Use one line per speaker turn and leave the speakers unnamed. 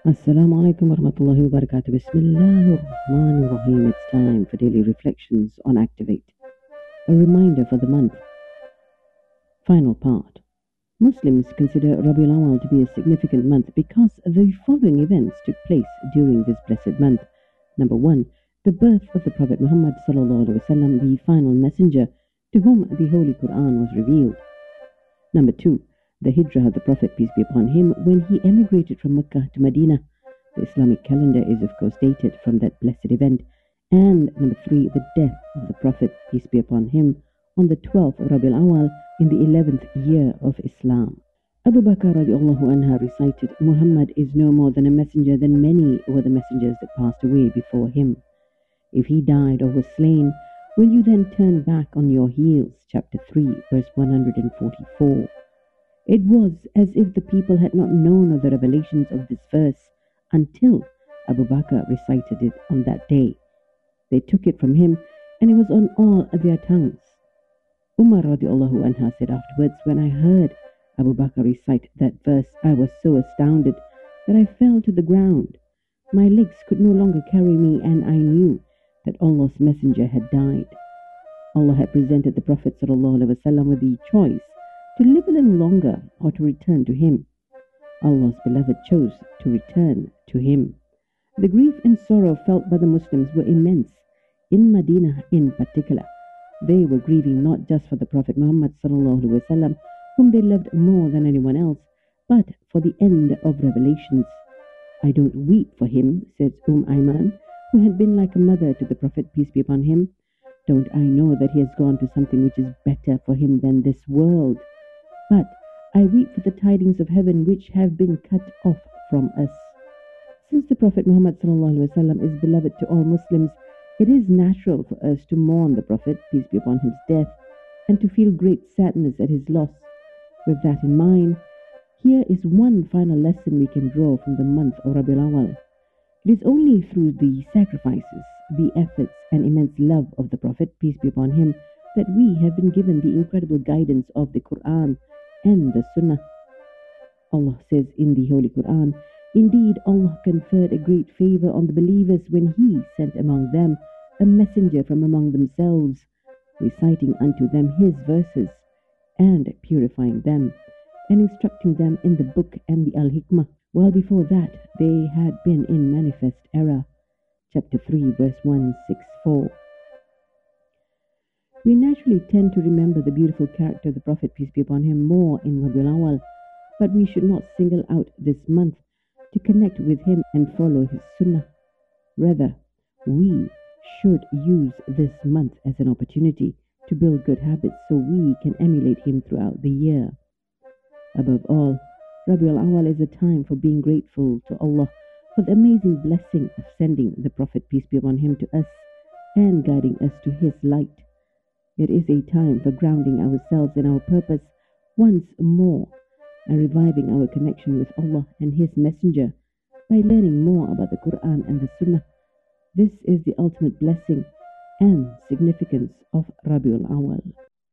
Assalamu alaikum warahmatullahi wabarakatuh. Bismillahir Rahmanir Rahim. It's time for daily reflections on Activate. A reminder for the month. Final part. Muslims consider Rabiul Awwal to be a significant month because the following events took place during this blessed month. Number 1. The birth of the Prophet Muhammad sallallahu alaihi wasallam, the final messenger to whom the Holy Quran was revealed. Number 2. The hijrah of the Prophet, peace be upon him, when he emigrated from Mecca to Medina. The Islamic calendar is of course dated from that blessed event. And number 3, the death of the Prophet, peace be upon him, on the 12th of Rabiul Awal in the 11th year of Islam. Abu Bakr radiallahu anha recited, Muhammad is no more than a messenger than many were the messengers that passed away before him. If he died or was slain, will you then turn back on your heels? Chapter 3, verse 144. It was as if the people had not known of the revelations of this verse until Abu Bakr recited it on that day. They took it from him, and it was on all their tongues. Umar radiallahu anha said afterwards, when I heard Abu Bakr recite that verse, I was so astounded that I fell to the ground. My legs could no longer carry me, and I knew that Allah's messenger had died. Allah had presented the Prophet ﷺ with the choice to live a little longer or to return to him. Allah's beloved chose to return to him. The grief and sorrow felt by the Muslims were immense. In Medina in particular, they were grieving not just for the Prophet Muhammad ﷺ, whom they loved more than anyone else, but for the end of revelations. I don't weep for him, says Ayman, who had been like a mother to the Prophet, peace be upon him. Don't I know that he has gone to something which is better for him than this world? But I weep for the tidings of heaven which have been cut off from us. Since the Prophet Muhammad ﷺ is beloved to all Muslims, it is natural for us to mourn the Prophet, peace be upon his death, and to feel great sadness at his loss. With that in mind, here is one final lesson we can draw from the month of Rabiul Awal. It is only through the sacrifices, the efforts, and immense love of the Prophet, peace be upon him, that we have been given the incredible guidance of the Quran and the Sunnah. Allah says in the Holy Quran, indeed Allah conferred a great favor on the believers when He sent among them a messenger from among themselves, reciting unto them His verses, and purifying them, and instructing them in the book and the Al-Hikmah, while before that they had been in manifest error. Chapter 3, verse 164. We naturally tend to remember the beautiful character of the Prophet, peace be upon him, more in Rabiul Awal, but we should not single out this month to connect with him and follow his sunnah. Rather, we should use this month as an opportunity to build good habits so we can emulate him throughout the year. Above all, Rabiul Awal is a time for being grateful to Allah for the amazing blessing of sending the Prophet, peace be upon him, to us and guiding us to his light. It is a time for grounding ourselves in our purpose once more and reviving our connection with Allah and His Messenger by learning more about the Quran and the Sunnah. This is the ultimate blessing and significance of Rabiul Awal.